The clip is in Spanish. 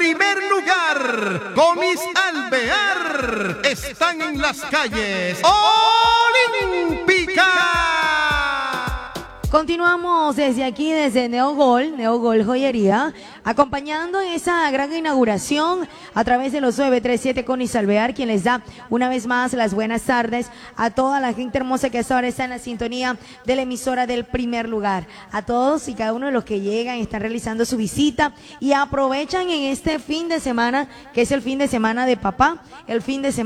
primer lugar, Comis Alvear, están en las calles Olímpica. Continuamos desde aquí, desde Neogol Joyería, acompañando en esa gran inauguración a través de los 937 Comis Alvear, quien les da una vez más las buenas tardes a toda la gente hermosa que hasta ahora está en la sintonía de la emisora del primer lugar. A todos y cada uno de los que llegan, están realizando su visita y aprovechan en este fin de semana, que es el fin de semana de papá, el fin de semana